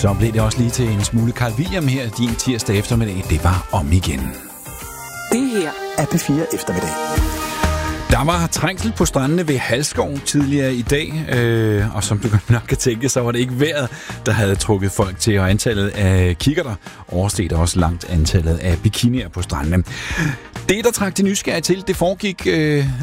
Så blev det også lige til en smule Carl William her din tirsdag eftermiddag. Det var om igen. Det her er P4 Eftermiddag. Der var trængsel på strandene ved Halskov tidligere i dag, og som du nok kan tænke, så var det ikke vejret, der havde trukket folk til, og antallet af kikkerter oversteg også langt antallet af bikinier på strandene. Det, der trak de nysgerrige til, det foregik